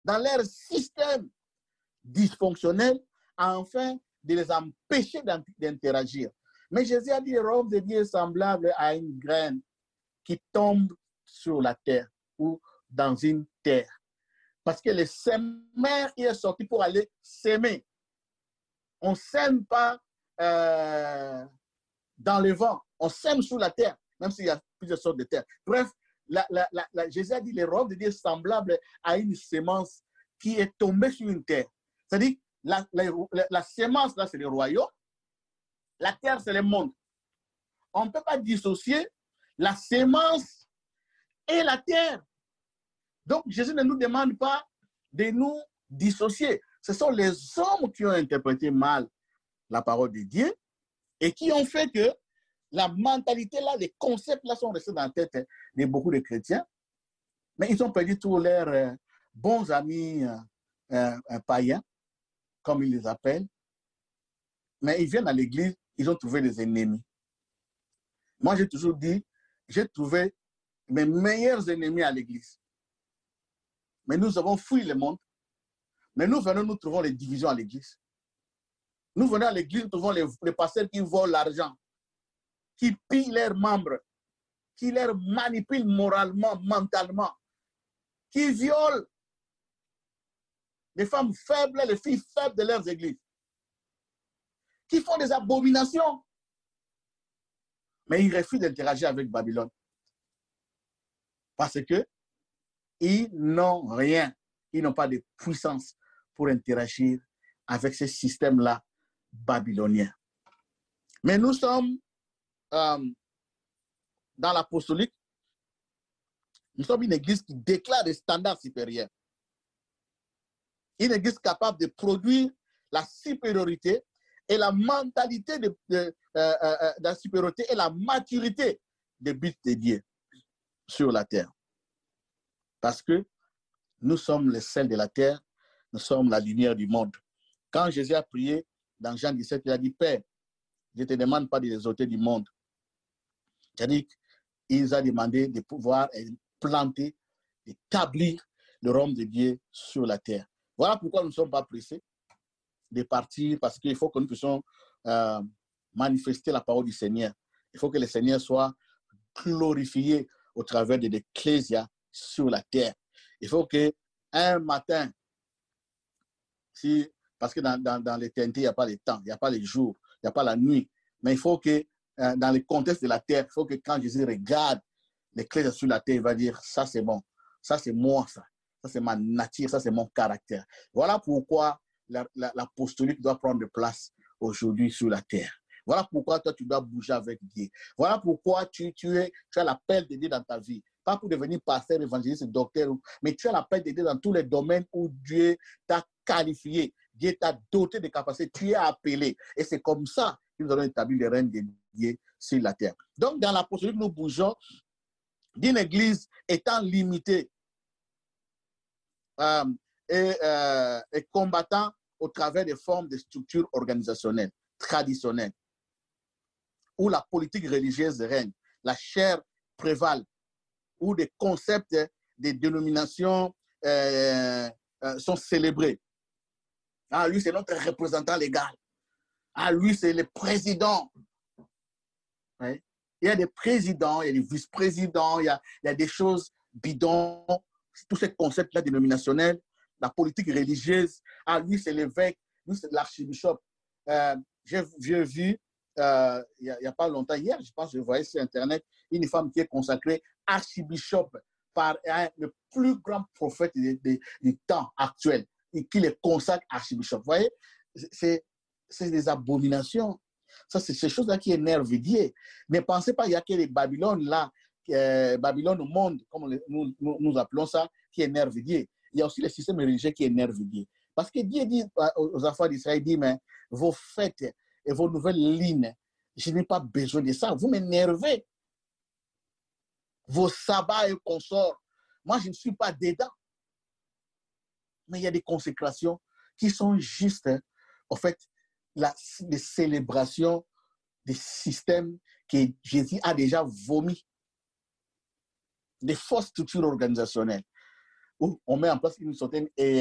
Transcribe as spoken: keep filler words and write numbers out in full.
dans leur système dysfonctionnel, afin de les empêcher d'interagir. Mais Jésus a dit, le royaume de Dieu est semblable à une graine qui tombe sur la terre ou dans une terre. Parce que le semeur est sorti pour aller s'aimer. On ne sème pas euh, dans le vent, on sème sur la terre, même s'il y a plusieurs sortes de terre. Bref, la, la, la, la, Jésus a dit, le royaume de Dieu est semblable à une sémence qui est tombée sur une terre. C'est-à-dire, la, la, la, la sémence, là, c'est le royaume. La terre, c'est le monde. On ne peut pas dissocier la sémence et la terre. Donc, Jésus ne nous demande pas de nous dissocier. Ce sont les hommes qui ont interprété mal la parole de Dieu et qui ont fait que la mentalité là, les concepts là sont restés dans la tête de beaucoup de chrétiens. Mais ils ont perdu tous leurs euh, bons amis euh, euh, païens, comme ils les appellent. Mais ils viennent à l'église, ils ont trouvé des ennemis. Moi, j'ai toujours dit, j'ai trouvé mes meilleurs ennemis à l'église. Mais nous avons fui le monde. Mais nous venons, nous trouvons les divisions à l'église. Nous venons à l'église, nous trouvons les, les pasteurs qui volent l'argent, qui pillent leurs membres, qui les manipulent moralement, mentalement, qui violent les femmes faibles, les filles faibles de leurs églises, qui font des abominations. Mais ils refusent d'interagir avec Babylone. Parce qu'ils n'ont rien. Ils n'ont pas de puissance pour interagir avec ce système-là babylonien. Mais nous sommes euh, dans l'apostolique. Nous sommes une église qui déclare des standards supérieurs. Une église capable de produire la supériorité et la mentalité de, de, euh, euh, de la supériorité et la maturité des buts de Dieu sur la terre. Parce que nous sommes le sel de la terre, nous sommes la lumière du monde. Quand Jésus a prié dans Jean dix-sept, il a dit, Père, je ne te demande pas de les ôter du monde. C'est-à-dire qu'il a demandé de pouvoir planter, d'établir le royaume de Dieu sur la terre. Voilà pourquoi nous ne sommes pas pressés de partir, parce qu'il faut que nous puissions euh, manifester la parole du Seigneur. Il faut que le Seigneur soit glorifié au travers de l'ecclésia sur la terre. Il faut qu'un matin, si, parce que dans, dans, dans l'éternité, il n'y a pas le temps, il n'y a pas les jours, il n'y a pas la nuit, mais il faut que euh, dans le contexte de la terre, il faut que quand Jésus regarde l'ecclésia sur la terre, il va dire, ça c'est bon, ça c'est moi, ça, ça c'est ma nature, ça c'est mon caractère. Voilà pourquoi l'apostolique la, la, doit prendre place aujourd'hui sur la terre. Voilà pourquoi toi, tu dois bouger avec Dieu. Voilà pourquoi tu, tu, es, tu as l'appel de Dieu dans ta vie. Pas pour devenir pasteur, évangéliste, docteur, mais tu as l'appel de Dieu dans tous les domaines où Dieu t'a qualifié. Dieu t'a doté de capacités. Tu es appelé. Et c'est comme ça que nous allons établir le règne de Dieu sur la terre. Donc, dans l'apostolique, nous bougeons d'une église étant limitée euh, et, euh, et combattant au travers des formes de structures organisationnelles, traditionnelles, où la politique religieuse règne, la chair prévale, où des concepts, des dénominations euh, euh, sont célébrés. Ah, lui, c'est notre représentant légal. Ah, lui, c'est le président. Oui. Il y a des présidents, il y a des vice-présidents, il y a, il y a des choses bidons, tous ces concepts-là dénominationnels, la politique religieuse. Ah, lui, c'est l'évêque, lui, c'est l'archibishop. Euh, J'ai vu, euh, il n'y a, a pas longtemps, hier, je pense que je voyais sur Internet, une femme qui est consacrée archibishop par hein, le plus grand prophète du, du, du temps actuel, et qui le consacre archibishop. Vous voyez, c'est des abominations. Ça, c'est ces choses-là qui énervent Dieu. Ne pensez pas qu'il n'y a que les Babylone là, euh, Babylone au monde, comme nous, nous, nous appelons ça, qui énervent Dieu. Il y a aussi les systèmes religieux qui énervent Dieu. Parce que Dieu dit aux enfants d'Israël, dit, mais vos fêtes et vos nouvelles lignes, je n'ai pas besoin de ça. Vous m'énervez. Vos sabbats et consorts, moi, je ne suis pas dedans. Mais il y a des consécrations qui sont juste, hein, en fait, la, les célébrations des systèmes que Jésus a déjà vomi. Des fausses structures organisationnelles. où on met en place une certaine